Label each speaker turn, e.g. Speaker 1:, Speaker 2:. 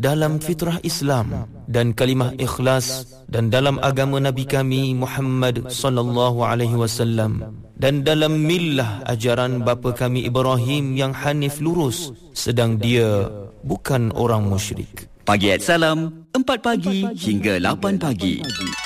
Speaker 1: dalam fitrah Islam dan kalimah ikhlas, dan dalam agama Nabi kami Muhammad sallallahu alaihi wasallam, dan dalam millah ajaran bapa kami Ibrahim yang hanif lurus, sedang dia bukan orang musyrik.
Speaker 2: Pagi at Salam, 4 pagi hingga 8 pagi.